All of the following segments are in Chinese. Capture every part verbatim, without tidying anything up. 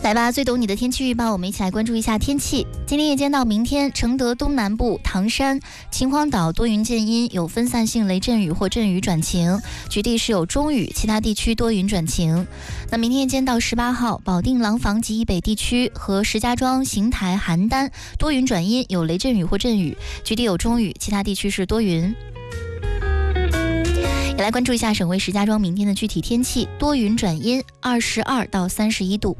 来吧，最懂你的天气预报，我们一起来关注一下天气。今天夜间到明天，承德东南部、唐山、秦皇岛多云见阴，有分散性雷阵雨或阵雨转晴，局地是有中雨，其他地区多云转晴。那明天夜间到十八号，保定廊坊及以北地区和石家庄、邢台、邯郸多云转阴，有雷阵雨或阵雨，局地有中雨，其他地区是多云。也来关注一下省会石家庄明天的具体天气，多云转阴，二十二到三十一度。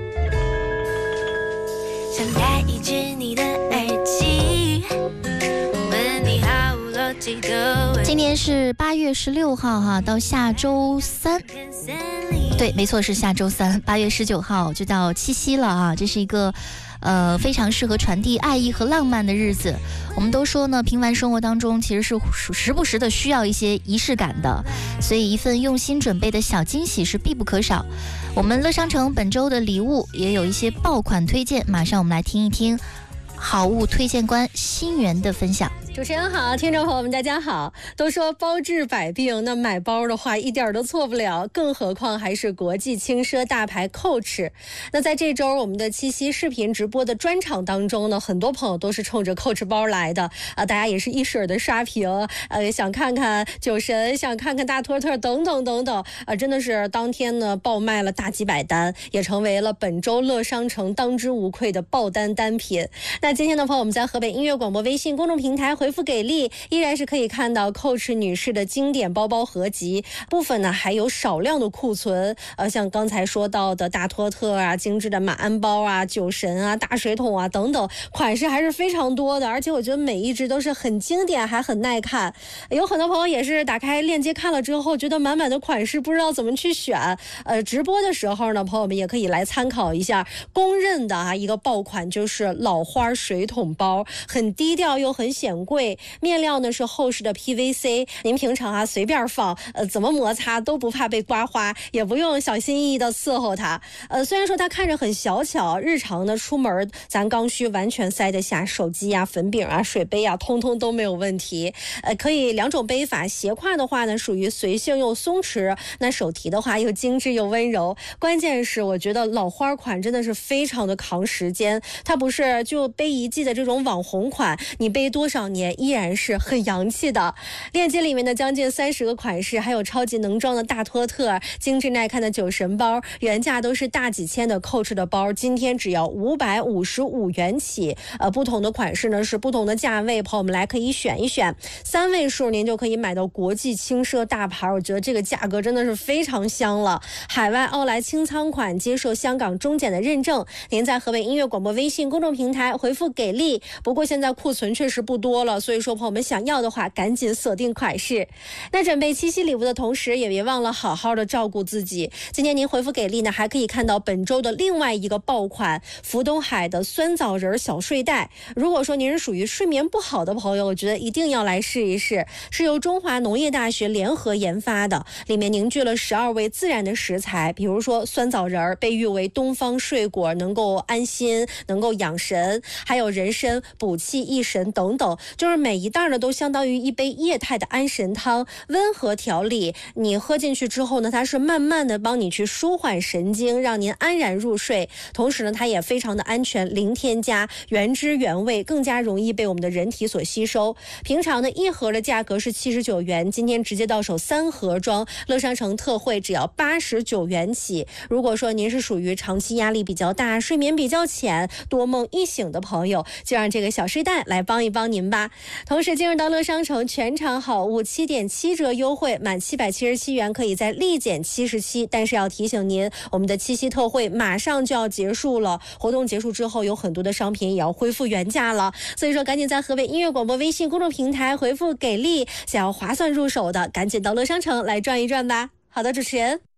想带一只你的耳机，问你好逻辑的问题。今天是八月十六号哈，到下周三，对，没错，是下周三，八月十九号就到七夕了啊，这是一个呃，非常适合传递爱意和浪漫的日子。我们都说呢，平凡生活当中其实是时不时的需要一些仪式感的，所以一份用心准备的小惊喜是必不可少。我们乐商城本周的礼物也有一些爆款推荐，马上我们来听一听好物推荐官新源的分享。 主持人好，听众朋友们大家好。都说包治百病，那买包的话一点都错不了，更何况还是国际轻奢大牌 Coach。 那在这周我们的七夕视频直播的专场当中呢，很多朋友都是冲着 Coach 包来的啊，大家也是一水的刷屏，呃，想看看酒神，想看看大托特等等等等啊，真的是当天呢爆卖了大几百单，也成为了本周乐商城当之无愧的爆单单品。那今天的朋友们在河北音乐广播微信公众平台回复给力，依然是可以看到 Coach 女士的经典包包合集，部分呢还有少量的库存，呃，像刚才说到的大托特啊、精致的马鞍包啊、酒神啊、大水桶啊等等，款式还是非常多的，而且我觉得每一只都是很经典，还很耐看。有很多朋友也是打开链接看了之后，觉得满满的款式不知道怎么去选。呃，直播的时候呢，朋友们也可以来参考一下，公认的啊一个爆款就是老花水桶包，很低调又很显贵。面料呢是厚实的 P V C， 您平常啊随便放，呃怎么摩擦都不怕被刮花，也不用小心翼翼的伺候它。呃虽然说它看着很小巧，日常呢出门咱刚需完全塞得下手机啊、粉饼啊、水杯啊，通通都没有问题。呃可以两种背法，斜挎的话呢属于随性又松弛，那手提的话又精致又温柔。关键是我觉得老花款真的是非常的扛时间，它不是就背一季的这种网红款，你背多少年依然是很洋气的。链接里面的将近三十个款式，还有超级能装的大托特、精致耐看的酒神包，原价都是大几千的 Coach 的包，今天只要五百五十五元起。呃，不同的款式呢是不同的价位，朋友们来可以选一选，三位数您就可以买到国际轻奢大牌，我觉得这个价格真的是非常香了。海外奥莱清仓款，接受香港中检的认证，您在河北音乐广播微信公众平台回复给力。不过现在库存确实不多了，所以说朋友们想要的话赶紧锁定款式。那准备七夕礼物的同时，也别忘了好好的照顾自己。今天您回复给力呢，还可以看到本周的另外一个爆款福东海的酸枣仁小睡袋。如果说您是属于睡眠不好的朋友，我觉得一定要来试一试，是由中华农业大学联合研发的，里面凝聚了十二味自然的食材，比如说酸枣仁被誉为东方睡果，能够安心，能够养神，还有人参补气益神等等，就是每一袋呢都相当于一杯液态的安神汤，温和调理，你喝进去之后呢，它是慢慢的帮你去舒缓神经，让您安然入睡。同时呢，它也非常的安全，零添加，原汁原味，更加容易被我们的人体所吸收。平常呢一盒的价格是七十九元，今天直接到手三盒装，乐商城特惠只要八十九元起。如果说您是属于长期压力比较大、睡眠比较浅、多梦易醒的朋友，就让这个小睡袋来帮一帮您吧。同时进入到乐商城全场好物 七点七折优惠，满七百七十七元可以再立减七十七。但是要提醒您，我们的七夕特惠马上就要结束了，活动结束之后有很多的商品也要恢复原价了，所以说赶紧在河北音乐广播微信公众平台回复给力，想要划算入手的赶紧到乐商城来转一转吧。好的，主持人。